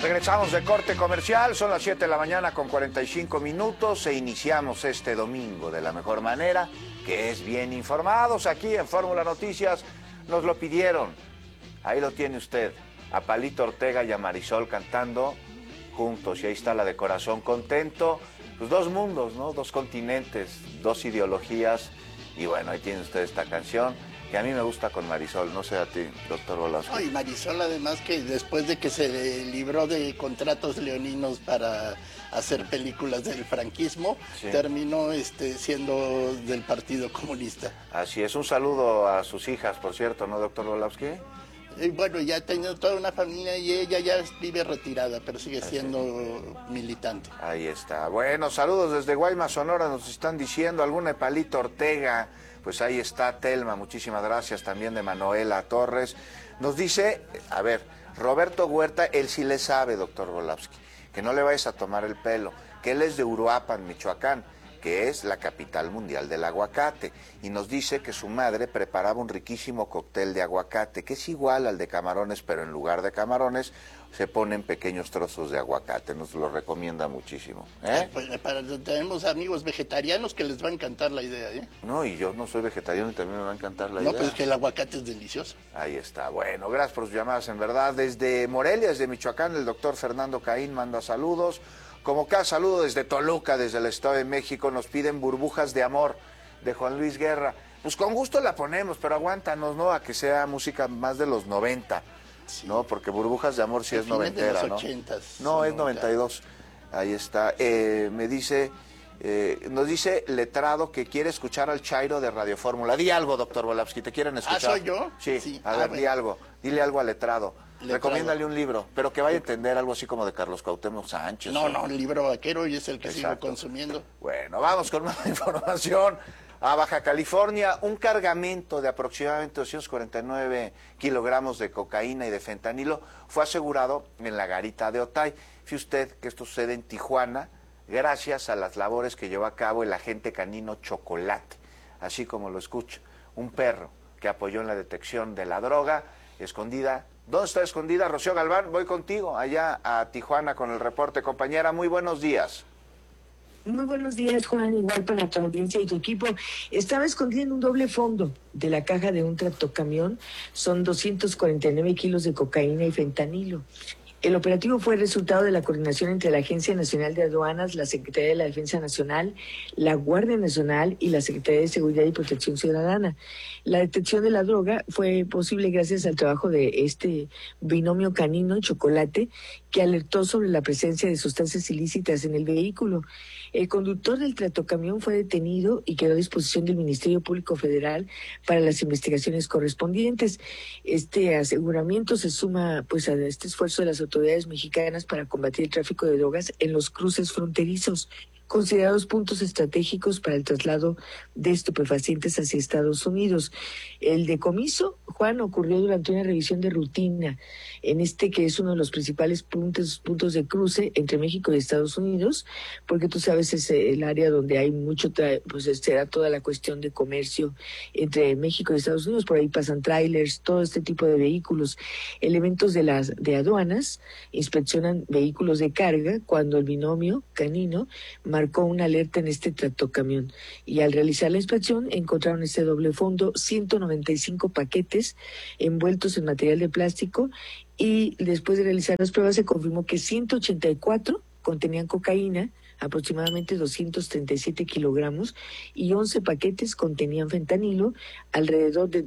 Regresamos de corte comercial, son las 7 de la mañana con 45 minutos e iniciamos este domingo de la mejor manera, que es bien informados. Aquí en Fórmula Noticias nos lo pidieron. Ahí lo tiene usted, a Palito Ortega y a Marisol cantando juntos. Y ahí está la de Corazón Contento. Pues dos mundos, ¿no? Dos continentes, dos ideologías. Y bueno, ahí tiene usted esta canción, que a mí me gusta con Marisol, no sé a ti, doctor Velasco. Y Marisol, además, que después de que se libró de contratos leoninos para hacer películas del franquismo, sí, terminó siendo del Partido Comunista. Así es, un saludo a sus hijas, por cierto, ¿no, doctor Volowski? Bueno, ya ha tenido toda una familia y ella ya vive retirada, pero sigue siendo militante. Ahí está. Bueno, saludos desde Guaymas, Sonora, nos están diciendo, alguna de Palito Ortega. Pues ahí está Telma, muchísimas gracias, también de Manuela Torres. Nos dice, a ver, Roberto Huerta, él sí le sabe, doctor Volowski, que no le vayas a tomar el pelo, que él es de Uruapan, Michoacán, que es la capital mundial del aguacate, y nos dice que su madre preparaba un riquísimo cóctel de aguacate, que es igual al de camarones, pero en lugar de camarones se ponen pequeños trozos de aguacate, nos lo recomienda muchísimo. Pues tenemos amigos vegetarianos que les va a encantar la idea, ¿eh? No, y yo no soy vegetariano y también me va a encantar la idea. No, pues es que el aguacate es delicioso. Ahí está, bueno, gracias por sus llamadas, en verdad. Desde Morelia, desde Michoacán, el doctor Fernando Caín manda saludos. Como cada saludo desde Toluca, desde el Estado de México, nos piden Burbujas de Amor, de Juan Luis Guerra. Pues con gusto la ponemos, pero aguántanos, ¿no? A que sea música más de los 90, sí, ¿no? Porque Burbujas de Amor sí es noventera, ¿no? 80s, no, es 92. Ahí está. Me dice, nos dice Letrado que quiere escuchar al Chairo de Radio Fórmula. Di algo, doctor Volowski, ¿te quieren escuchar? ¿Ah, soy yo? Sí, a ver, di algo. Dile algo a Letrado. Recomiéndale un libro, pero que vaya a entender algo así como de Carlos Cuauhtémoc Sánchez. No, el libro vaquero y es el que sigo consumiendo. Bueno, vamos con más información. A Baja California, un cargamento de aproximadamente 249 kilogramos de cocaína y de fentanilo fue asegurado en la garita de Otay. Fíjese usted que esto sucede en Tijuana gracias a las labores que llevó a cabo el agente canino Chocolate, así como lo escucha, un perro que apoyó en la detección de la droga escondida. ¿Dónde está escondida? Rocío Galván, voy contigo allá a Tijuana con el reporte. Compañera, muy buenos días. Muy buenos días, Juan, igual para tu audiencia y tu equipo. Estaba escondida en un doble fondo de la caja de un tractocamión. Son 249 kilos de cocaína y fentanilo. El operativo fue el resultado de la coordinación entre la Agencia Nacional de Aduanas, la Secretaría de la Defensa Nacional, la Guardia Nacional y la Secretaría de Seguridad y Protección Ciudadana. La detección de la droga fue posible gracias al trabajo de este binomio canino Chocolate, que alertó sobre la presencia de sustancias ilícitas en el vehículo. El conductor del tractocamión fue detenido y quedó a disposición del Ministerio Público Federal para las investigaciones correspondientes. Este aseguramiento se suma pues a este esfuerzo de las autoridades mexicanas para combatir el tráfico de drogas en los cruces fronterizos, considerados puntos estratégicos para el traslado de estupefacientes hacia Estados Unidos. El decomiso, Juan, ocurrió durante una revisión de rutina en que es uno de los principales puntos de cruce entre México y Estados Unidos, porque tú sabes es el área donde hay mucho, pues será toda la cuestión de comercio entre México y Estados Unidos. Por ahí pasan trailers, todo este tipo de vehículos. Elementos de aduanas inspeccionan vehículos de carga cuando el binomio canino marcó una alerta en este tractocamión, y al realizar la inspección encontraron este doble fondo, 195 paquetes envueltos en material de plástico, y después de realizar las pruebas se confirmó que 184 contenían cocaína, aproximadamente 237 kilogramos, y 11 paquetes contenían fentanilo, alrededor de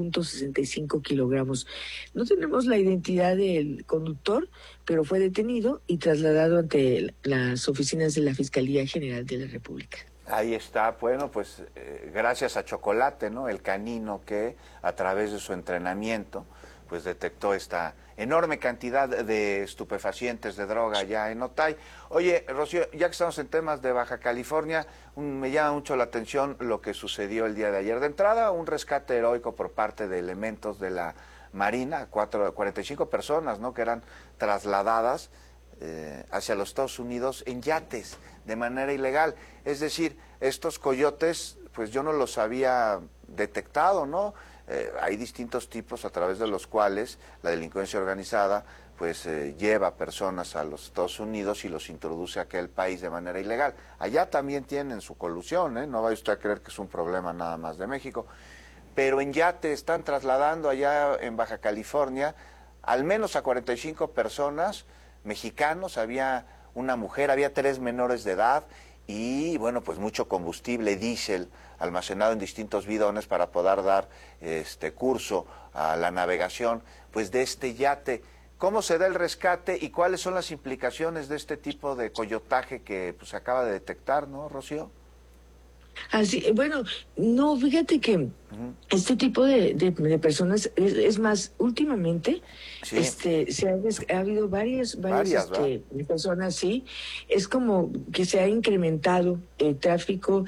12.65 kilogramos. No tenemos la identidad del conductor, pero fue detenido y trasladado ante las oficinas de la Fiscalía General de la República. Ahí está, bueno, pues gracias a Chocolate, ¿no? El canino que a través de su entrenamiento pues detectó esta enorme cantidad de estupefacientes, de droga ya en Otay. Oye, Rocío, ya que estamos en temas de Baja California, me llama mucho la atención lo que sucedió el día de ayer. De entrada, un rescate heroico por parte de elementos de la Marina, 45 personas, ¿no?, que eran trasladadas hacia los Estados Unidos en yates de manera ilegal. Es decir, estos coyotes, pues yo no los había detectado, ¿no? Hay distintos tipos a través de los cuales la delincuencia organizada pues lleva personas a los Estados Unidos y los introduce a aquel país de manera ilegal. Allá también tienen su colusión, no vaya usted a creer que es un problema nada más de México, pero en yate están trasladando allá en Baja California al menos a 45 personas mexicanos, había una mujer, había 3 menores de edad y bueno, pues mucho combustible, diésel, almacenado en distintos bidones para poder dar curso a la navegación pues de este yate. ¿Cómo se da el rescate y cuáles son las implicaciones de este tipo de coyotaje que pues acaba de detectar, ¿no, Rocío? Así, bueno, no, fíjate que este tipo de personas, es más, últimamente, Sí. ha habido varias personas, sí, es como que se ha incrementado el tráfico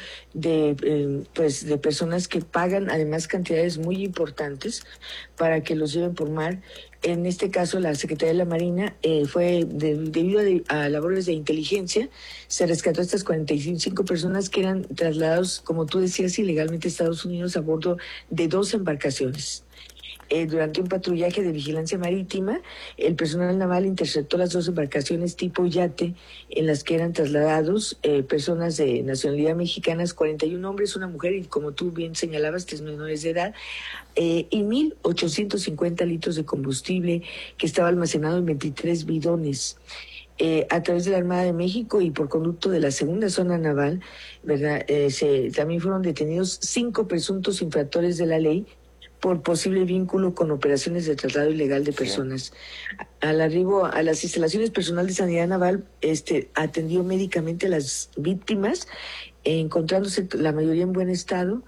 de personas que pagan además cantidades muy importantes para que los lleven por mar. En este caso, la Secretaría de la Marina debido a labores de inteligencia, se rescató a estas 45 personas que eran trasladados, como tú decías, ilegalmente a Estados Unidos a bordo de 2 embarcaciones. Durante un patrullaje de vigilancia marítima, el personal naval interceptó las 2 embarcaciones tipo yate en las que eran trasladados personas de nacionalidad mexicana, 41 hombres, una mujer y, como tú bien señalabas, 3 menores de edad, y 1.850 litros de combustible que estaba almacenado en 23 bidones. A través de la Armada de México y por conducto de la segunda zona naval, ¿verdad? También fueron detenidos 5 presuntos infractores de la ley por posible vínculo con operaciones de traslado ilegal de personas. Al arribo a las instalaciones, personal de Sanidad Naval atendió médicamente a las víctimas, encontrándose la mayoría en buen estado,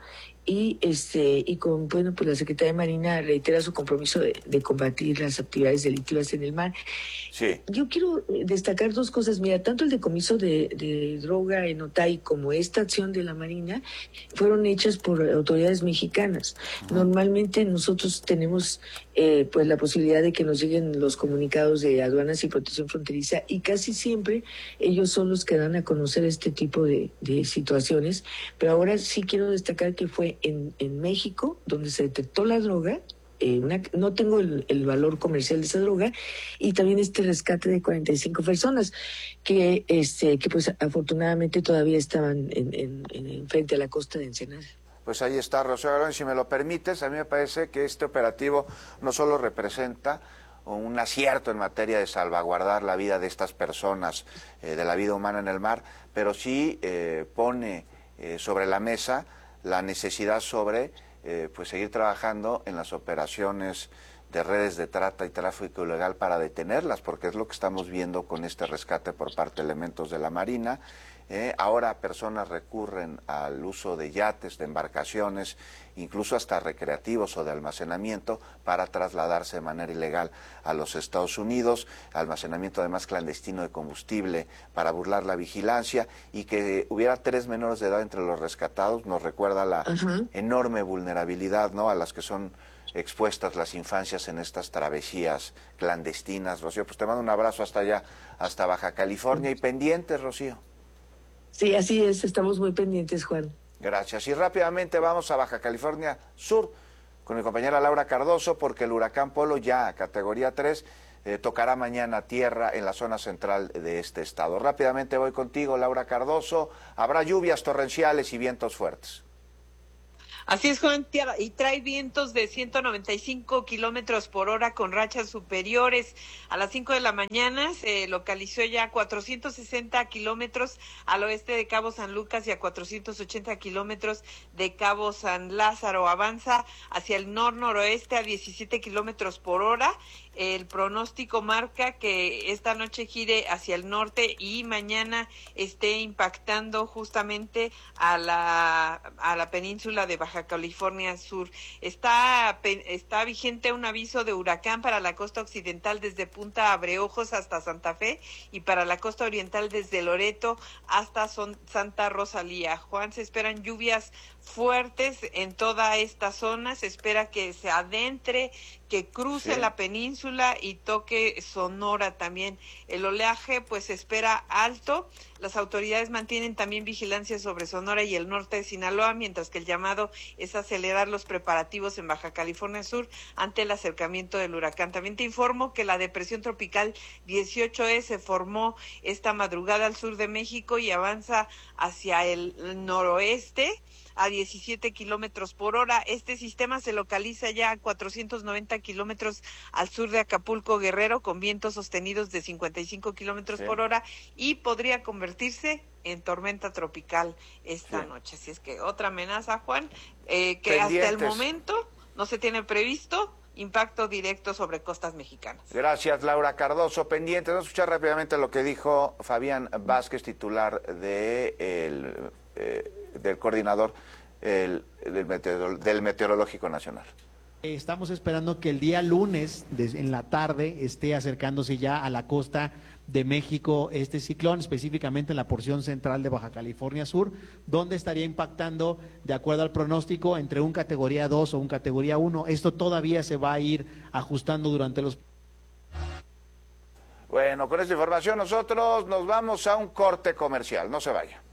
y con pues la Secretaría de Marina reitera su compromiso de combatir las actividades delictivas en el mar. Sí. Yo quiero destacar 2 cosas. Mira, tanto el decomiso de droga en Otay como esta acción de la Marina fueron hechas por autoridades mexicanas. Normalmente nosotros tenemos pues la posibilidad de que nos lleguen los comunicados de aduanas y protección fronteriza, y casi siempre ellos son los que dan a conocer este tipo de situaciones, pero ahora sí quiero destacar que fue en México donde se detectó la droga. No tengo el valor comercial de esa droga, y también este rescate de 45 personas que pues afortunadamente todavía estaban en frente a la costa de Ensenada. Pues ahí está, Rocío Aarón, si me lo permites, a mí me parece que este operativo no solo representa un acierto en materia de salvaguardar la vida de estas personas, de la vida humana en el mar, pero sí pone sobre la mesa la necesidad sobre pues seguir trabajando en las operaciones de redes de trata y tráfico ilegal para detenerlas, porque es lo que estamos viendo con este rescate por parte de elementos de la Marina. Ahora personas recurren al uso de yates, de embarcaciones, incluso hasta recreativos o de almacenamiento, para trasladarse de manera ilegal a los Estados Unidos, almacenamiento además clandestino de combustible para burlar la vigilancia, y que hubiera 3 menores de edad entre los rescatados nos recuerda la enorme vulnerabilidad, ¿no?, a las que son expuestas las infancias en estas travesías clandestinas. Rocío, pues te mando un abrazo hasta allá, hasta Baja California, y pendientes, Rocío. Sí, así es, estamos muy pendientes, Juan. Gracias. Y rápidamente vamos a Baja California Sur con mi compañera Laura Cardoso, porque el huracán Polo, ya categoría 3, tocará mañana tierra en la zona central de este estado. Rápidamente voy contigo, Laura Cardoso. Habrá lluvias torrenciales y vientos fuertes. Así es, Juan, y trae vientos de 195 kilómetros por hora con rachas superiores. A las 5 de la mañana se localizó ya 460 kilómetros al oeste de Cabo San Lucas y a 480 kilómetros de Cabo San Lázaro. Avanza hacia el noroeste a 17 kilómetros por hora. El pronóstico marca que esta noche gire hacia el norte y mañana esté impactando justamente a la península de Baja California Sur. Está vigente un aviso de huracán para la costa occidental desde Punta Abreojos hasta Santa Fe, y para la costa oriental desde Loreto hasta Santa Rosalía. Juan, se esperan lluvias fuertes en toda esta zona. Se espera que se adentre, que cruce la península y toque Sonora también. El oleaje pues se espera alto. Las autoridades mantienen también vigilancia sobre Sonora y el norte de Sinaloa, mientras que el llamado es acelerar los preparativos en Baja California Sur ante el acercamiento del huracán. También te informo que la depresión tropical 18E se formó esta madrugada al sur de México y avanza hacia el noroeste a 17 kilómetros por hora. Este sistema se localiza ya a 490 kilómetros al sur de Acapulco, Guerrero, con vientos sostenidos de 55 kilómetros por hora y podría convertirse en tormenta tropical esta noche. Así es que otra amenaza, Juan, que hasta el momento no se tiene previsto impacto directo sobre costas mexicanas. Gracias, Laura Cardoso. Pendientes, vamos a escuchar rápidamente lo que dijo Fabián Vázquez, titular del coordinador del Meteorológico Nacional. Estamos esperando que el día lunes, en la tarde, esté acercándose ya a la costa de México este ciclón, específicamente en la porción central de Baja California Sur, donde estaría impactando, de acuerdo al pronóstico, entre un categoría 2 o un categoría 1. Esto todavía se va a ir ajustando durante los... Bueno, con esta información nosotros nos vamos a un corte comercial. No se vaya.